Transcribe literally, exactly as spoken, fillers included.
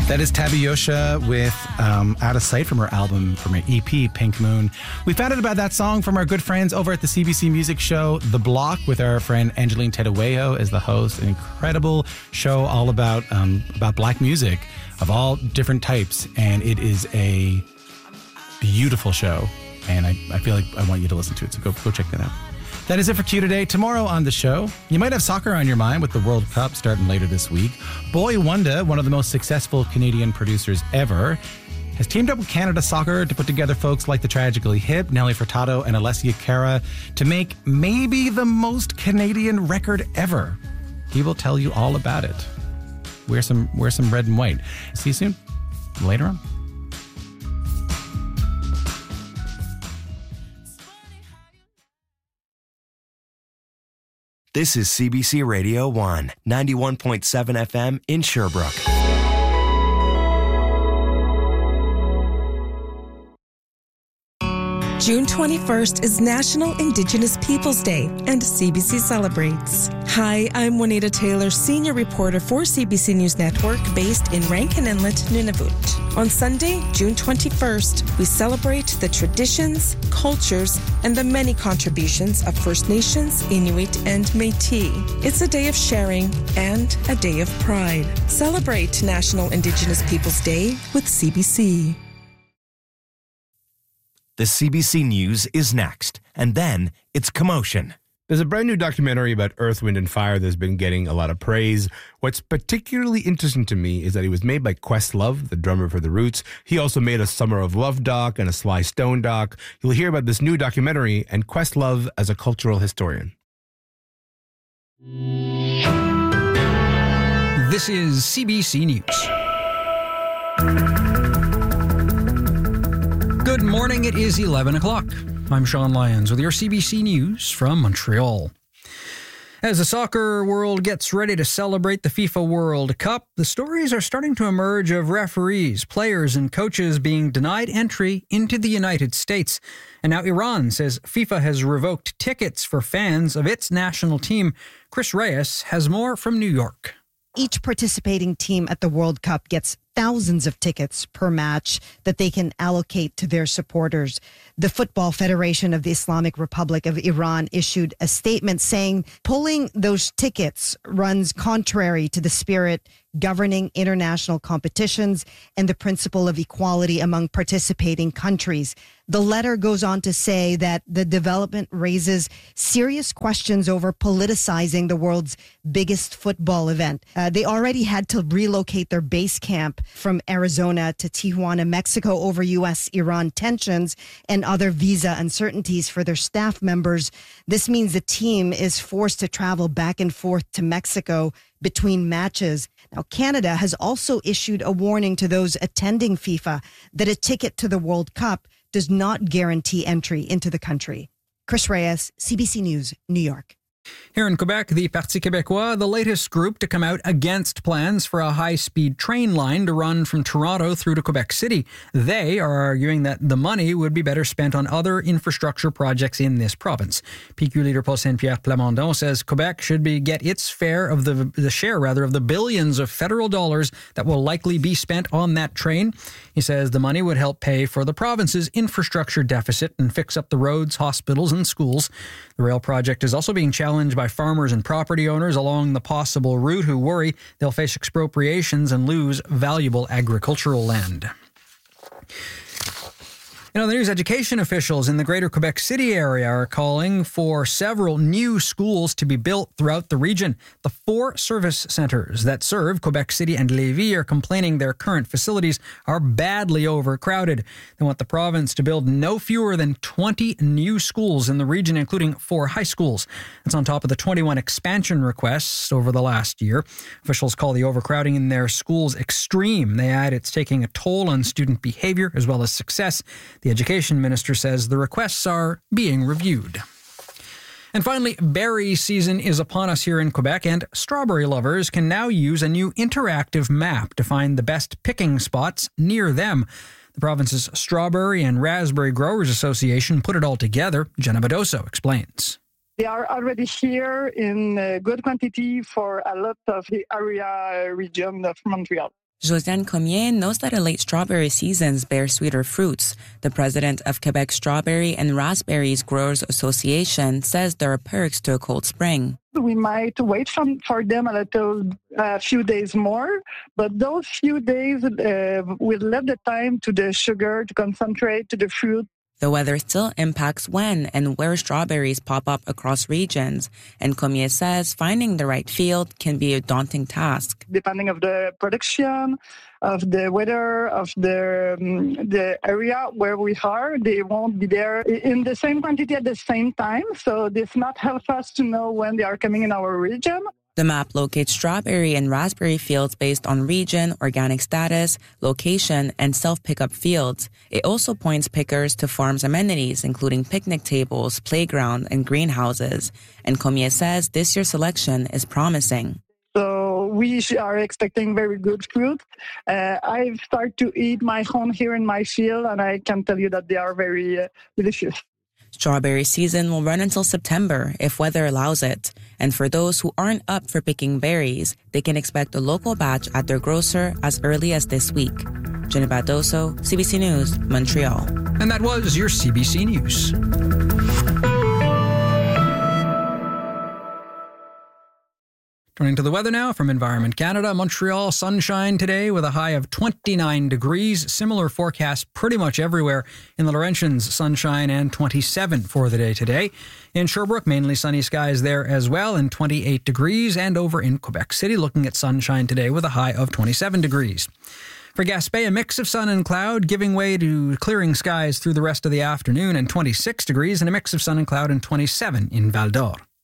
That is Tabiyosha with um, Out of Sight from her album, from her E P, Pink Moon. We found out about that song from our good friends over at the C B C Music Show, The Block, with our friend Angeline Tedewejo as the host. An incredible show all about um, about black music of all different types. And it is a beautiful show. And I, I feel like I want you to listen to it. So go, go check that out. That is it for Q today. Tomorrow on the show, you might have soccer on your mind with the World Cup starting later this week. Boy Wonder, one of the most successful Canadian producers ever, has teamed up with Canada Soccer to put together folks like the Tragically Hip, Nelly Furtado, and Alessia Cara to make maybe the most Canadian record ever. He will tell you all about it. Wear some, wear some red and white. See you soon. Later on. This is C B C Radio one, ninety-one point seven F M in Sherbrooke. June twenty-first is National Indigenous Peoples Day, and C B C celebrates. Hi, I'm Juanita Taylor, senior reporter for C B C News Network, based in Rankin Inlet, Nunavut. On Sunday, June twenty-first, we celebrate the traditions, cultures, and the many contributions of First Nations, Inuit, and Métis. It's a day of sharing and a day of pride. Celebrate National Indigenous Peoples Day with C B C. The C B C News is next, and then it's Commotion. There's a brand new documentary about Earth, Wind and Fire that's been getting a lot of praise. What's particularly interesting to me is that it was made by Questlove, the drummer for The Roots. He also made a Summer of Love doc and a Sly Stone doc. You'll hear about this new documentary and Questlove as a cultural historian. This is C B C News. Good morning, it is eleven o'clock. I'm Sean Lyons with your C B C News from Montreal. As the soccer world gets ready to celebrate the FIFA World Cup, the stories are starting to emerge of referees, players, and coaches being denied entry into the United States. And now Iran says FIFA has revoked tickets for fans of its national team. Chris Reyes has more from New York. Each participating team at the World Cup gets thousands of tickets per match that they can allocate to their supporters. The Football Federation of the Islamic Republic of Iran issued a statement saying pulling those tickets runs contrary to the spirit governing international competitions and the principle of equality among participating countries. The letter goes on to say that the development raises serious questions over politicizing the world's biggest football event. Uh, they already had to relocate their base camp from Arizona to Tijuana, Mexico, over U S Iran tensions and other visa uncertainties for their staff members. This means the team is forced to travel back and forth to Mexico between matches. Now, Canada has also issued a warning to those attending FIFA that a ticket to the World Cup does not guarantee entry into the country. Chris Reyes, C B C News, New York. Here in Quebec, the Parti Québécois, the latest group to come out against plans for a high-speed train line to run from Toronto through to Quebec City. They are arguing that the money would be better spent on other infrastructure projects in this province. P Q leader Paul Saint-Pierre Plamondon says Quebec should be get its fair of the the share rather of the billions of federal dollars that will likely be spent on that train. He says the money would help pay for the province's infrastructure deficit and fix up the roads, hospitals, and schools. The rail project is also being challenged by farmers and property owners along the possible route who worry they'll face expropriations and lose valuable agricultural land. In other news, education officials in the greater Quebec City area are calling for several new schools to be built throughout the region. The four service centres that serve Quebec City and Lévis are complaining their current facilities are badly overcrowded. They want the province to build no fewer than twenty new schools in the region, including four high schools. That's on top of the twenty-one expansion requests over the last year. Officials call the overcrowding in their schools extreme. They add it's taking a toll on student behaviour as well as success. The education minister says the requests are being reviewed. And finally, berry season is upon us here in Quebec, and strawberry lovers can now use a new interactive map to find the best picking spots near them. The province's Strawberry and Raspberry Growers Association put it all together. Jenna Badoso explains. They are already here in uh, good quantity for a lot of the area region of Montreal. Josiane Comier knows that a late strawberry season bears sweeter fruits. The president of Quebec Strawberry and Raspberries Growers Association says there are perks to a cold spring. We might wait from, for them a little, a few days more, but those few days uh, will let the time to the sugar to concentrate to the fruit. The weather still impacts when and where strawberries pop up across regions, and Comier says finding the right field can be a daunting task. Depending of the production, of the weather, of the um, the area where we are, they won't be there in the same quantity at the same time, so this not help us to know when they are coming in our region. The map locates strawberry and raspberry fields based on region, organic status, location, and self-pickup fields. It also points pickers to farms' amenities, including picnic tables, playground, and greenhouses. And Comier says this year's selection is promising. So we are expecting very good fruit. Uh, I've started to eat my own here in my field, and I can tell you that they are very uh, delicious. Strawberry season will run until September if weather allows it. And for those who aren't up for picking berries, they can expect a local batch at their grocer as early as this week. Jenny Badoso, C B C News, Montreal. And that was your C B C News. Turning to the weather now from Environment Canada. Montreal, sunshine today with a high of twenty-nine degrees. Similar forecast pretty much everywhere. In the Laurentians, sunshine and twenty-seven for the day today. In Sherbrooke, mainly sunny skies there as well and twenty-eight degrees. And over in Quebec City, looking at sunshine today with a high of twenty-seven degrees. For Gaspé, a mix of sun and cloud, giving way to clearing skies through the rest of the afternoon and twenty-six degrees, and a mix of sun and cloud and twenty-seven in Val d'Or.